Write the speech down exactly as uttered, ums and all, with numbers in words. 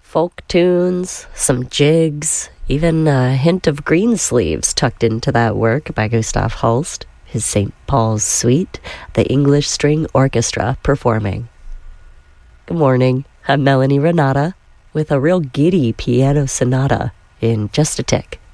Folk tunes, some jigs, even a hint of Greensleeves tucked into that work by Gustav Holst, his Saint Paul's Suite, the English String Orchestra performing. Good morning, I'm Melanie Renata with a real giddy piano sonata in just a tick.